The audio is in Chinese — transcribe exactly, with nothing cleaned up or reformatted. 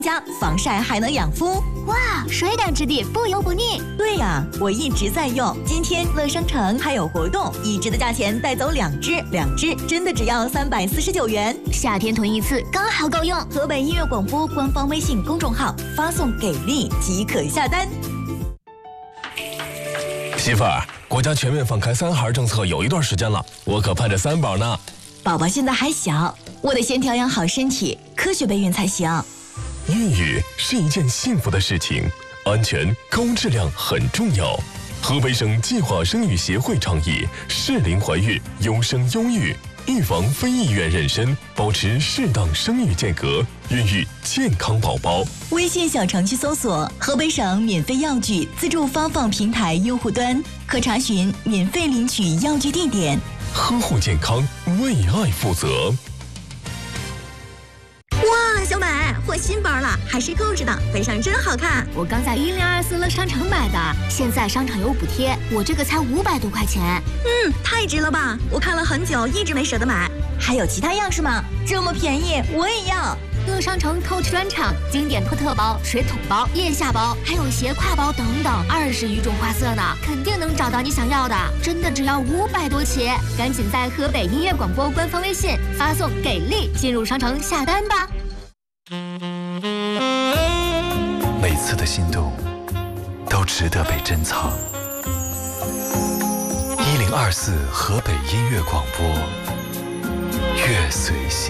加防晒还能养肤。 哇，水感质地，不油不腻。 对呀，我一直在用。今天乐商城还有活动，一支的价钱带走两支，两支真的只要三百四十九元。 夏天囤一次刚好够用。 河北音乐广播官方微信公众号发送给力即可下单。 媳妇儿，国家全面放开三孩政策有一段时间了，我可盼着三宝呢。 宝宝现在还小，我得先调养好身体，科学备孕才行。 孕育是一件幸福的事情，安全高质量很重要。河北省计划生育协会倡议适龄怀孕，优生优育，预防非意愿妊娠，保持适当生育间隔，孕育健康宝宝。 微信小程序搜索河北省免费药具自助发放平台用户端，可查询免费领取药具地点。 呵护健康，为爱负责。 哇，小美，换新包了，还是购置的，背上真好看。 我刚在一零二四乐商城买的，现在商场有补贴，我这个才五百多块钱。 嗯，太值了吧！我看了很久，一直没舍得买。还有其他样式吗？这么便宜，我也要。 乐商城 Coach 专场，经典托特包、水桶包、腋下包，还有斜挎包等等，二十余种花色呢，肯定能找到你想要的。真的只要五百多起，赶紧在河北音乐广播官方微信发送“给力”进入商城下单吧。 每次的心动都值得被珍藏。一零二四河北音乐广播，乐随心。